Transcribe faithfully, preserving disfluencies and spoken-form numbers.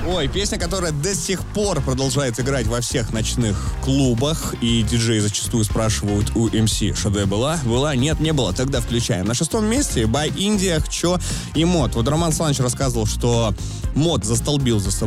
Ой, песня, которая до сих пор продолжает играть во всех ночных клубах, и диджеи зачастую спрашивают у эм си, ШД была? Была? Нет, не было. Тогда включаем. На шестом месте By India, Хчо и Мод. Вот Роман Саныч рассказывал, что Мод застолбил за собой